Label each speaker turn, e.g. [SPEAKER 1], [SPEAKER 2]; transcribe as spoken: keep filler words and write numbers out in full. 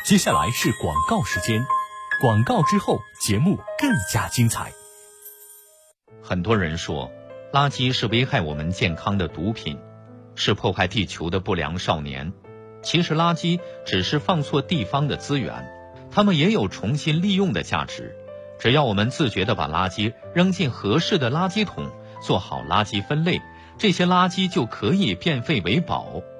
[SPEAKER 1] 接下来是广告时间，广告之后节目更加精彩。
[SPEAKER 2] 很多人说，垃圾是危害我们健康的毒品，是破坏地球的不良少年。其实垃圾只是放错地方的资源，它们也有重新利用的价值。只要我们自觉地把垃圾扔进合适的垃圾桶，做好垃圾分类，这些垃圾就可以变废为宝。